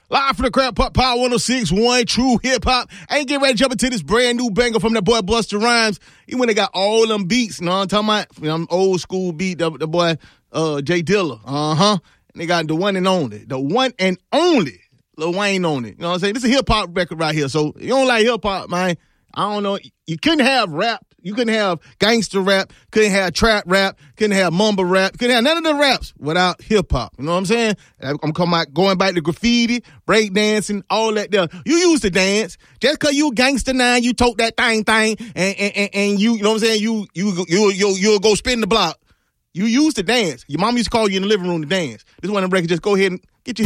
Live from the Crab Pot Power 106.1 True Hip Hop. I ain't getting ready to jump into this brand new banger from that boy Busta Rhymes. He went and got all them beats. You know what I'm talking about? You know, old school beat, the boy Jay Dilla. And they got the one and only. The one and only Lil Wayne on it. You know what I'm saying? This is a hip hop record right here. So you don't like hip hop, man. I don't know. You couldn't have rap. You couldn't have gangster rap. Couldn't have trap rap. Couldn't have mumble rap. Couldn't have none of the raps without hip hop. You know what I'm saying? I'm going back to graffiti, break dancing, all that there. You used to dance. Just cause you gangster now, you tote that thing, and you know what I'm saying? You'll go spin the block. You used to dance. Your mom used to call you in the living room to dance. This one of them records, just go ahead and get your